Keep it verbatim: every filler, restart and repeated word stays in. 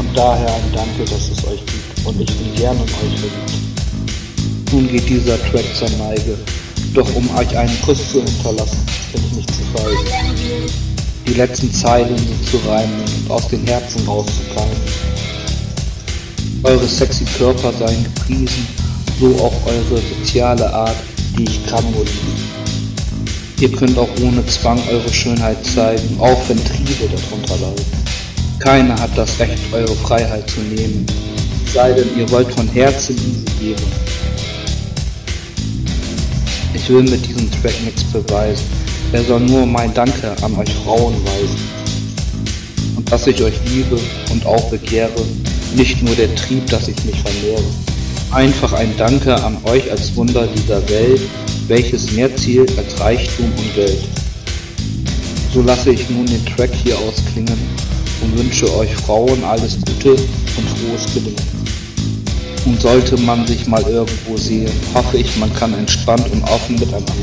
daher ein Danke, dass es euch gibt und ich bin gern in euch verliebt. Nun geht dieser Track zur Neige, doch um euch einen Kuss zu hinterlassen, bin ich nicht zu feige. Die letzten Zeilen so zu reimen und aus den Herzen rauszukeimen. Eure sexy Körper seien gepriesen, so auch eure soziale Art, die ich kann nur lieben. Ihr könnt auch ohne Zwang eure Schönheit zeigen, auch wenn Triebe darunter leiden. Keiner hat das Recht, eure Freiheit zu nehmen, sei denn ihr wollt von Herzen Liebe geben. Ich will mit diesem Track nichts beweisen, er soll nur mein Danke an euch Frauen weisen. Und dass ich euch liebe und auch begehre, nicht nur der Trieb, dass ich mich vermehre. Einfach ein Danke an euch als Wunder dieser Welt, welches mehr zielt als Reichtum und Geld. So lasse ich nun den Track hier ausklingen und wünsche euch Frauen alles Gute und frohes Gelingen. Und sollte man sich mal irgendwo sehen, hoffe ich, man kann entspannt und offen miteinander